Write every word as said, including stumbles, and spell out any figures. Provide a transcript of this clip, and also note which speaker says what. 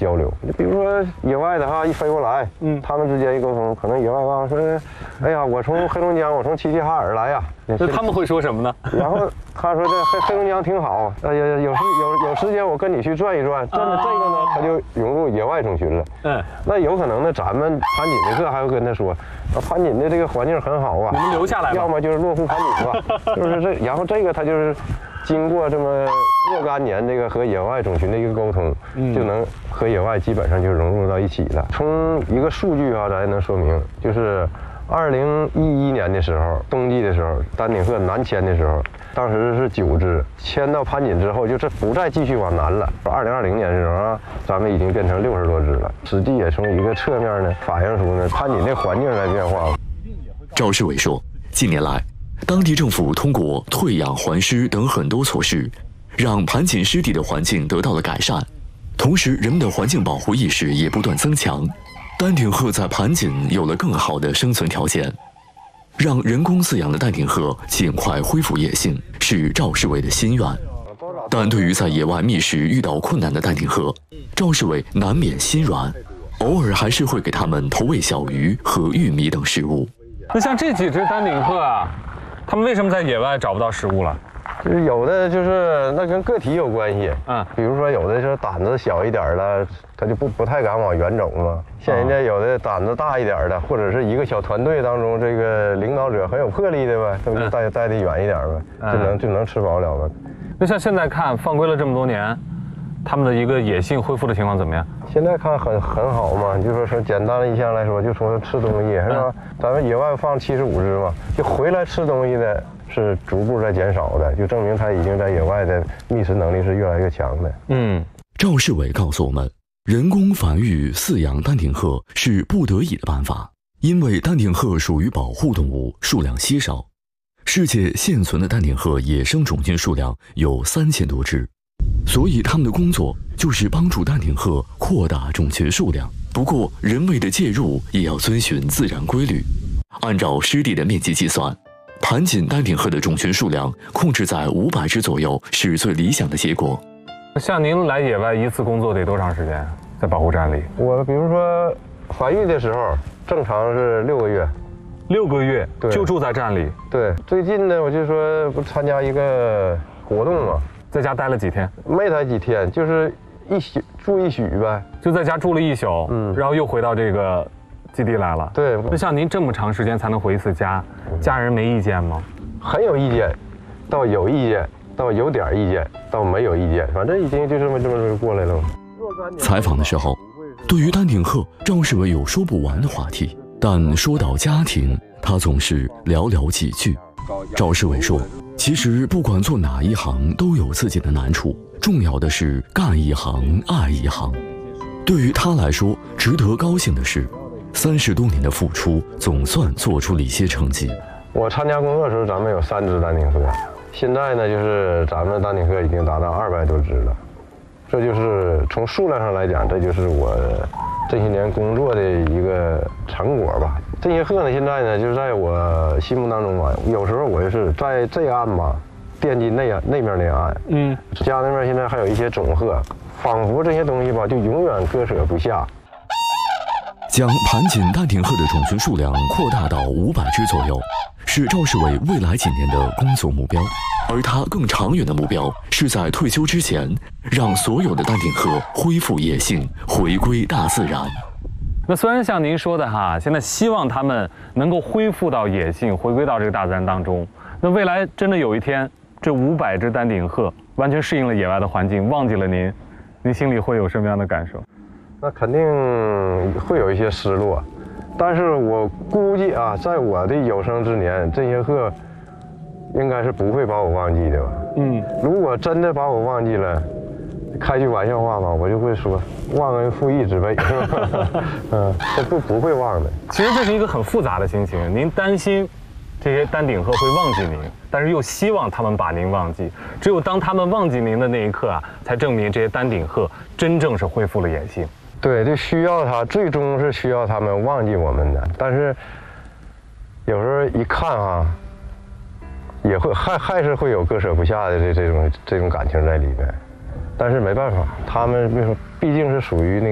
Speaker 1: 交流。你比如说野外的哈，一飞过来，嗯，他们之间一沟通，可能野外话说，哎呀，我从黑龙江，我从齐齐哈尔来呀。
Speaker 2: 那他们会说什么呢？
Speaker 1: 然后他说这黑黑龙江挺好，哎呀，有时有有时间我跟你去转一转。真的这个呢，他就融入野外种群了。嗯，那有可能呢，咱们盘锦的课还会跟他说，啊，盘锦的这个环境很好啊，
Speaker 2: 你们留下来吧，
Speaker 1: 要么就是落户盘锦吧，就是这。然后这个他就是经过这么若干年这个和野外种群的一个沟通，嗯、就能和野外基本上就融入到一起了。从一个数据啊，咱也能说明，就是二零一一年的时候，冬季的时候，丹顶鹤南迁的时候，当时是九只，迁到盘锦之后，就是不再继续往南了。二零二零年的时候啊，咱们已经变成六十多只了。实际也从一个侧面呢反映出呢盘锦的环境在变化。
Speaker 3: 赵世伟说，近年来，当地政府通过退养还湿等很多措施，让盘锦湿地的环境得到了改善，同时人们的环境保护意识也不断增强。丹顶鹤在盘锦有了更好的生存条件，让人工饲养的丹顶鹤尽快恢复野性是赵世伟的心愿。但对于在野外觅食遇到困难的丹顶鹤，赵世伟难免心软，偶尔还是会给它们投喂小鱼和玉米等食物。
Speaker 2: 那像这几只丹顶鹤啊，它们为什么在野外找不到食物了？
Speaker 1: 就是有的就是那跟个体有关系，嗯，比如说有的是胆子小一点的，他就不不太敢往远走嘛。像人家有的胆子大一点的，或者是一个小团队当中这个领导者很有魄力的呗，他们就带带得远一点呗，就能就能吃饱了呗。
Speaker 2: 那像现在看放归了这么多年，他们的一个野性恢复的情况怎么样？
Speaker 1: 现在看很很好嘛，你就说是简单的一项来说，就说吃东西是吧？咱们野外放七十五只嘛，就回来吃东西的是逐步在减少的，就证明它已经在野外的觅食能力是越来越强的。
Speaker 3: 嗯，赵世伟告诉我们，人工繁育饲养丹顶鹤是不得已的办法，因为丹顶鹤属于保护动物，数量稀少。世界现存的丹顶鹤野生种群数量有三千多只，所以他们的工作就是帮助丹顶鹤扩大种群数量。不过，人为的介入也要遵循自然规律，按照湿地的面积计算，盘锦丹顶鹤的种群数量控制在五百只左右是最理想的结果。
Speaker 2: 像您来野外一次工作得多长时间？在保护站里？
Speaker 1: 我比如说繁育的时候，正常是六个月。
Speaker 2: 六个月就住在站里。
Speaker 1: 对，最近呢，我就说不参加一个活动嘛，
Speaker 2: 在家待了几天？
Speaker 1: 没待几天，就是一宿住一宿呗，
Speaker 2: 就在家住了一宿，嗯，然后又回到这个基地来了。
Speaker 1: 对，
Speaker 2: 那像您这么长时间才能回一次家，家人没意见吗？
Speaker 1: 很有意见，到有意见，到有点意见，到没有意见，反正已经就这么这么过来了。
Speaker 3: 采访的时候，对于丹顶鹤，赵世伟有说不完的话题。但说到家庭，他总是寥寥几句。赵世伟说，其实不管做哪一行都有自己的难处，重要的是干一行爱一行。对于他来说，值得高兴的是，三十多年的付出总算做出了一些成绩。
Speaker 1: 我参加工作的时候，咱们有三只丹顶鹤，现在呢，就是咱们丹顶鹤已经达到二百多只了。这就是从数量上来讲，这就是我这些年工作的一个成果吧。这些鹤呢，现在呢，就是在我心目当中吧，有时候我就是在这岸吧，惦记那岸那面那岸。嗯，家那边现在还有一些种鹤，仿佛这些东西吧，就永远割舍不下。
Speaker 3: 将盘锦丹顶鹤的种群数量扩大到五百只左右，是赵世伟未来几年的工作目标。而他更长远的目标是在退休之前，让所有的丹顶鹤恢复野性，回归大自然。
Speaker 2: 那虽然像您说的哈，现在希望它们能够恢复到野性，回归到这个大自然当中。那未来真的有一天，这五百只丹顶鹤完全适应了野外的环境，忘记了您，您心里会有什么样的感受？
Speaker 1: 那肯定会有一些失落，但是我估计啊，在我的有生之年，这些鹤应该是不会把我忘记的吧。嗯，如果真的把我忘记了，开句玩笑话嘛，我就会说忘恩负义之辈，嗯，这不不会忘的。
Speaker 2: 其实这是一个很复杂的心情，您担心这些丹顶鹤会忘记您，但是又希望他们把您忘记。只有当他们忘记您的那一刻啊，才证明这些丹顶鹤真正是恢复了野性。
Speaker 1: 对，就需要它，最终是需要他们忘记我们的。但是有时候一看啊，也会还还是会有割舍不下的这这种这种感情在里面。但是没办法，他们毕竟是属于那个。